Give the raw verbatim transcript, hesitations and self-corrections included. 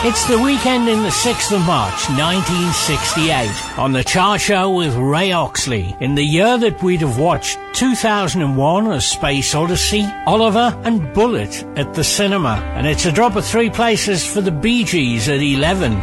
It's the weekend in the sixth of March, nineteen sixty-eight, on The Chart Show with Ray Oxley. In the year that we'd have watched two thousand one, A Space Odyssey, Oliver and Bullet at the cinema. And it's a drop of three places for the Bee Gees at eleven.